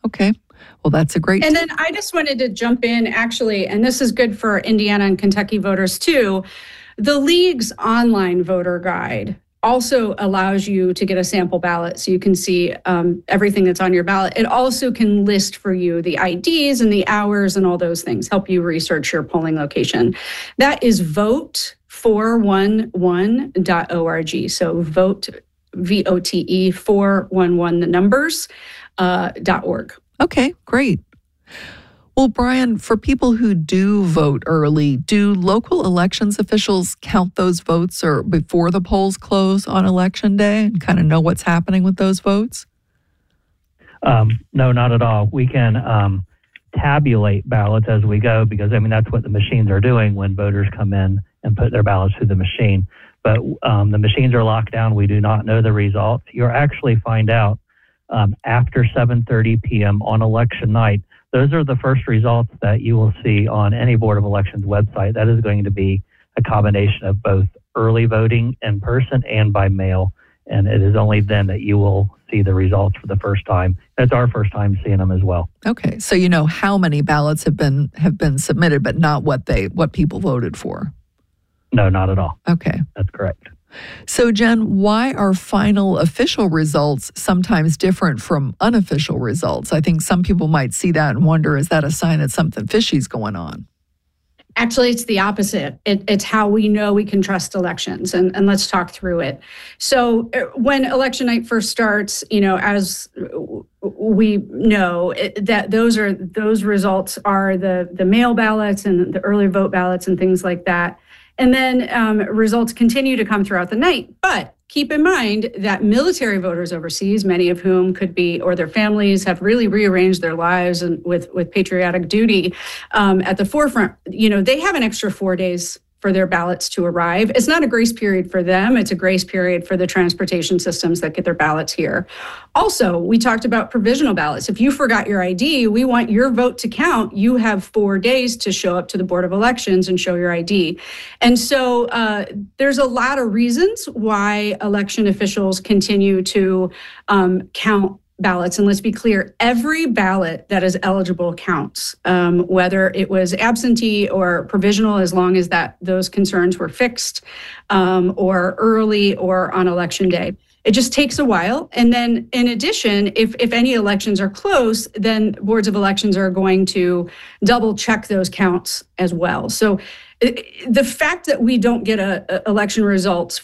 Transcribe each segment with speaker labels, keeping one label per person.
Speaker 1: Okay. Well, that's a great.
Speaker 2: And then I just wanted to jump in, actually, and this is good for Indiana and Kentucky voters too. The league's online voter guide also allows you to get a sample ballot so you can see everything that's on your ballot. It also can list for you the IDs and the hours and all those things, help you research your polling location. That is vote411.org. So vote, VOTE, 411, the numbers, .org.
Speaker 1: Okay, great. Well, Brian, for people who do vote early, do local elections officials count those votes or before the polls close on election day and kind of know what's happening with those votes?
Speaker 3: No, not at all. We can tabulate ballots as we go because, that's what the machines are doing when voters come in and put their ballots through the machine. But the machines are locked down. We do not know the results. You'll actually find out after 7:30 p.m. on election night. Those are the first results that you will see on any Board of Elections website. That is going to be a combination of both early voting in person and by mail. And it is only then that you will see the results for the first time. It's our first time seeing them as well.
Speaker 1: Okay, so you know how many ballots have been submitted, but not what people voted for.
Speaker 3: No, not at all.
Speaker 1: Okay,
Speaker 3: that's correct.
Speaker 1: So, Jen, why are final official results sometimes different from unofficial results? I think some people might see that and wonder, is that a sign that something fishy's going on?
Speaker 2: Actually, it's the opposite. It's how we know we can trust elections. And let's talk through it. So when election night first starts, as we know, that those results are the mail ballots and the early vote ballots and things like that. And then results continue to come throughout the night. But keep in mind that military voters overseas, many of whom could be, or their families have really rearranged their lives and with patriotic duty at the forefront, they have an extra 4 days for their ballots to arrive. It's not a grace period for them. It's a grace period for the transportation systems that get their ballots here. Also, we talked about provisional ballots. If you forgot your ID, we want your vote to count. You have 4 days to show up to the Board of Elections and show your ID. And so there's a lot of reasons why election officials continue to count ballots. And let's be clear, every ballot that is eligible counts, whether it was absentee or provisional, as long as those concerns were fixed or early or on election day. It just takes a while. And then in addition, if any elections are close, then boards of elections are going to double check those counts as well. So the fact that we don't get election results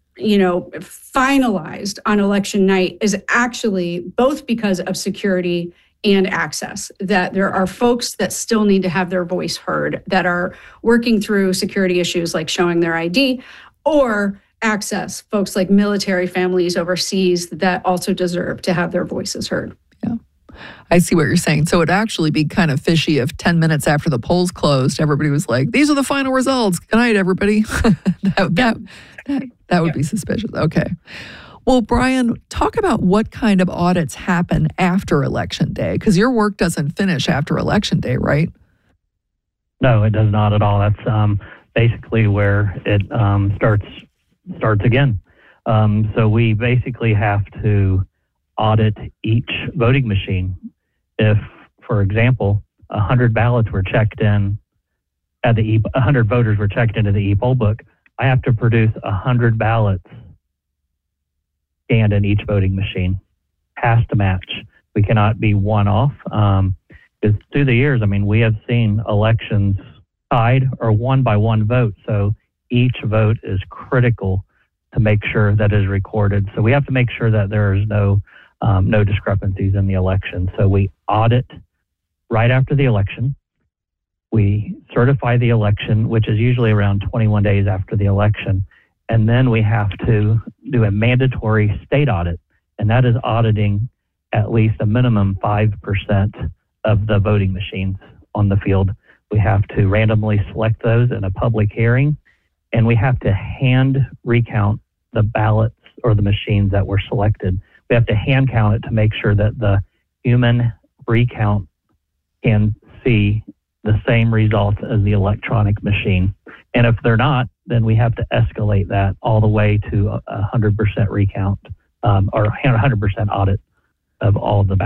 Speaker 2: finalized on election night is actually both because of security and access, that there are folks that still need to have their voice heard that are working through security issues like showing their ID, or access, folks like military families overseas that also deserve to have their voices heard.
Speaker 1: Yeah, I see what you're saying. So it'd actually be kind of fishy if 10 minutes after the polls closed, everybody was like, these are the final results. Good night, everybody. That would be suspicious. Okay. Well, Brian, talk about what kind of audits happen after Election Day, because your work doesn't finish after Election Day, right?
Speaker 3: No, it does not at all. That's basically where it starts again. So we basically have to audit each voting machine. If, for example, 100 ballots were checked in at 100 voters were checked into the e-poll book, I have to produce 100 ballots scanned in each voting machine. Has to match. We cannot be one off. Because through the years, we have seen elections tied or won by one vote. So each vote is critical to make sure that is recorded. So we have to make sure that there is no discrepancies in the election. So we audit right after the election. We certify the election, which is usually around 21 days after the election. And then we have to do a mandatory state audit. And that is auditing at least a minimum 5% of the voting machines on the field. We have to randomly select those in a public hearing. And we have to hand recount the ballots or the machines that were selected. We have to hand count it to make sure that the human recount can see the same results as the electronic machine. And if they're not, then we have to escalate that all the way to 100% recount or 100% audit of all of the ballots.